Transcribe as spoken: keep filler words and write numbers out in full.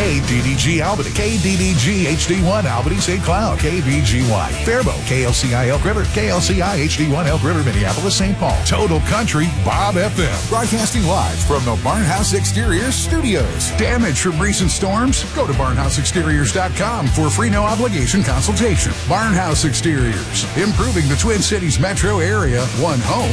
K D D G Albany, K D D G H D one Albany Saint Cloud, K V G Y Faribault, K L C I Elk River, K L C I H D one Elk River, Minneapolis, Saint Paul. Total Country Bob F M. Broadcasting live from the Barnhouse Exteriors Studios. Damage from recent storms? Go to barnhouse exteriors dot com for a free no obligation consultation. Barnhouse Exteriors, improving the Twin Cities metro area, one home